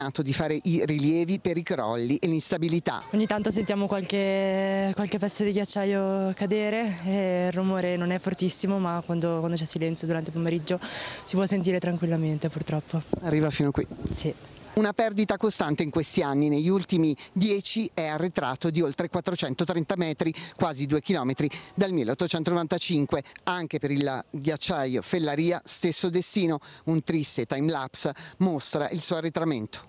di fare i rilievi per i crolli e l'instabilità. Ogni tanto sentiamo qualche pezzo di ghiacciaio cadere e il rumore non è fortissimo, ma quando c'è silenzio durante il pomeriggio si può sentire tranquillamente, purtroppo. Arriva fino a qui? Sì. Una perdita costante in questi anni, negli ultimi 10 è arretrato di oltre 430 metri, quasi 2 chilometri dal 1895. Anche per il ghiacciaio Fellaria stesso destino, un triste timelapse mostra il suo arretramento.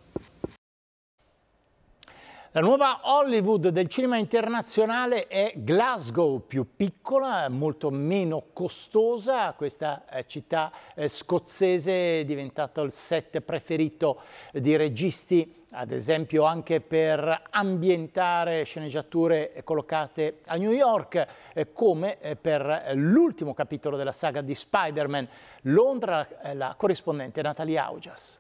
La nuova Hollywood del cinema internazionale è Glasgow, più piccola, molto meno costosa. Questa città scozzese è diventata il set preferito di registi, ad esempio anche per ambientare sceneggiature collocate a New York, come per l'ultimo capitolo della saga di Spider-Man. Londra, la corrispondente Natalie Augias.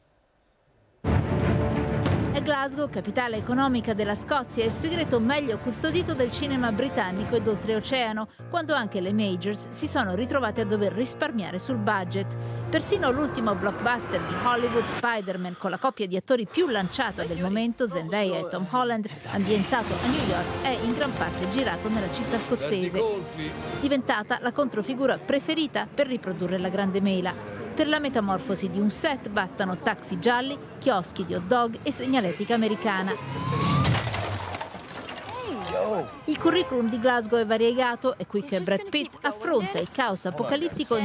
È Glasgow, capitale economica della Scozia, il segreto meglio custodito del cinema britannico ed oltreoceano, quando anche le majors si sono ritrovate a dover risparmiare sul budget. Persino l'ultimo blockbuster di Hollywood, Spider-Man, con la coppia di attori più lanciata del momento, Zendaya e Tom Holland, ambientato a New York, è in gran parte girato nella città scozzese, diventata la controfigura preferita per riprodurre la Grande Mela. Per la metamorfosi di un set bastano taxi gialli, chioschi di hot dog e segnaletica americana. Il curriculum di Glasgow è variegato, è qui che Brad Pitt affronta il caos apocalittico